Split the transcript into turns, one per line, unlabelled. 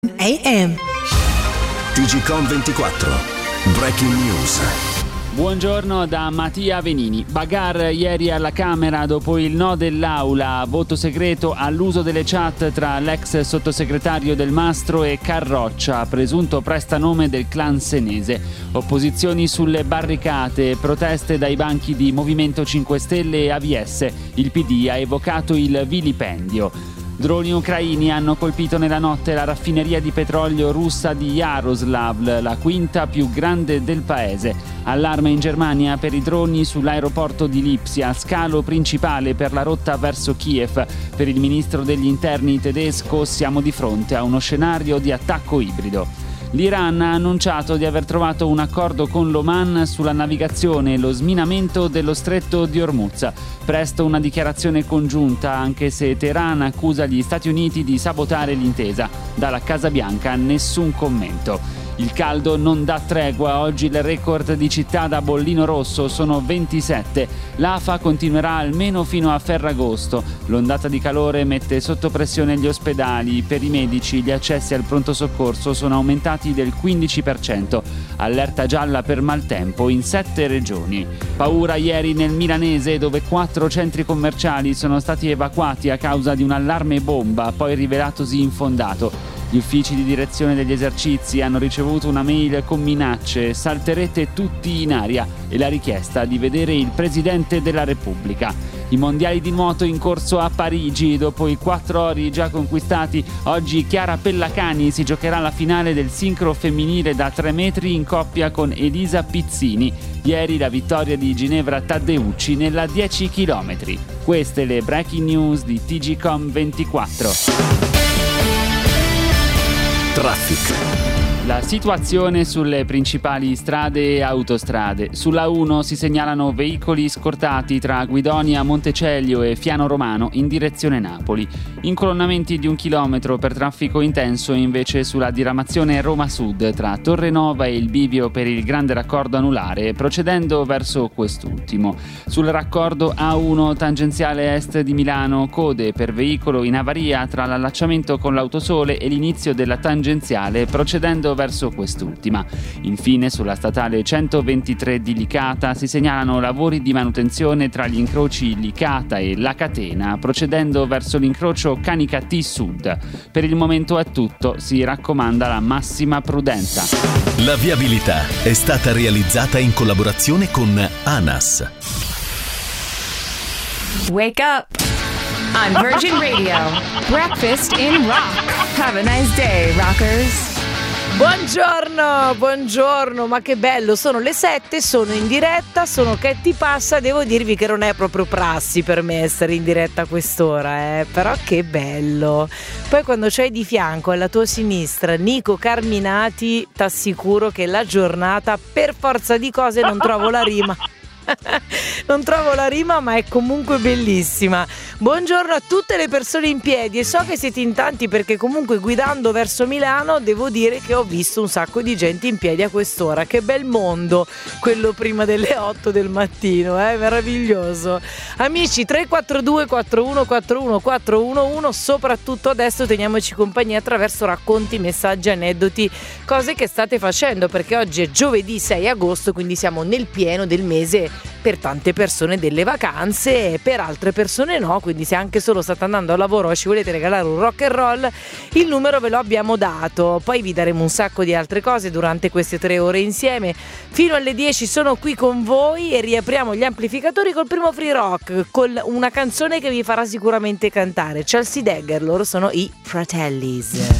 AM.
TGcom 24. Breaking News.
Buongiorno da Mattia Venini. Bagarre ieri alla Camera dopo il no dell'Aula, voto segreto all'uso delle chat tra l'ex sottosegretario Del Mastro e Carroccia, presunto prestanome del clan senese. Opposizioni sulle barricate, proteste dai banchi di Movimento 5 Stelle e AVS. Il PD ha evocato il vilipendio. Droni ucraini hanno colpito nella notte la raffineria di petrolio russa di Yaroslavl, la quinta più grande del paese. Allarme in Germania per i droni sull'aeroporto di Lipsia, scalo principale per la rotta verso Kiev. Per il ministro degli interni tedesco siamo di fronte a uno scenario di attacco ibrido. L'Iran ha annunciato di aver trovato un accordo con l'Oman sulla navigazione e lo sminamento dello stretto di Hormuz. Presto una dichiarazione congiunta, anche se Teheran accusa gli Stati Uniti di sabotare l'intesa. Dalla Casa Bianca nessun commento. Il caldo non dà tregua, oggi il record di città da bollino rosso sono 27. L'AFA continuerà almeno fino a Ferragosto. L'ondata di calore mette sotto pressione gli ospedali. Per i medici gli accessi al pronto soccorso sono aumentati del 15%. Allerta gialla per maltempo in 7 regioni. Paura ieri nel Milanese, dove 4 centri commerciali sono stati evacuati a causa di un allarme bomba, poi rivelatosi infondato. Gli uffici di direzione degli esercizi hanno ricevuto una mail con minacce: salterete tutti in aria, e la richiesta di vedere il Presidente della Repubblica. I mondiali di nuoto in corso a Parigi, dopo i 4 ori già conquistati, oggi Chiara Pellacani si giocherà la finale del sincro femminile da 3 metri in coppia con Elisa Pizzini. Ieri la vittoria di Ginevra Taddeucci nella 10 km. Queste le breaking news di TGcom 24.
Traffic.
La situazione sulle principali strade e autostrade. Sulla 1 si segnalano veicoli scortati tra Guidonia, Montecelio e Fiano Romano in direzione Napoli. Incolonnamenti di 1 chilometro per traffico intenso invece sulla diramazione Roma Sud tra Torrenova e il bivio per il grande raccordo anulare, procedendo verso quest'ultimo. Sul raccordo A1 tangenziale est di Milano, code per veicolo in avaria tra l'allacciamento con l'Autosole e l'inizio della tangenziale, procedendo verso quest'ultima. Infine sulla statale 123 di Licata si segnalano lavori di manutenzione tra gli incroci Licata e La Catena, procedendo verso l'incrocio Canica T Sud. Per il momento è tutto, si raccomanda la massima prudenza.
La viabilità è stata realizzata in collaborazione con ANAS.
Wake up on Virgin Radio. Breakfast in rock. Have a nice day, rockers.
Buongiorno, ma che bello, sono le 7, sono in diretta, sono Che ti passa, devo dirvi che non è proprio prassi per me essere in diretta a quest'ora, però che bello. Poi quando c'hai di fianco alla tua sinistra Nico Carminati, t'assicuro che la giornata per forza di cose non trovo la rima. Non trovo la rima, ma è comunque bellissima. Buongiorno a tutte le persone in piedi, e so che siete in tanti perché comunque guidando verso Milano devo dire che ho visto un sacco di gente in piedi a quest'ora. Che bel mondo quello prima delle 8 del mattino, meraviglioso. Amici, 342 4141 411, soprattutto adesso teniamoci compagnia attraverso racconti, messaggi, aneddoti, cose che state facendo, perché oggi è giovedì 6 agosto, quindi siamo nel pieno del mese per tante persone delle vacanze, e per altre persone no, quindi se anche solo state andando al lavoro o ci volete regalare un rock and roll, il numero ve lo abbiamo dato. Poi vi daremo un sacco di altre cose durante queste 3 ore insieme. Fino alle 10 sono qui con voi e riapriamo gli amplificatori col primo free rock, con una canzone che vi farà sicuramente cantare. Chelsea Dagger, loro sono i Fratellis.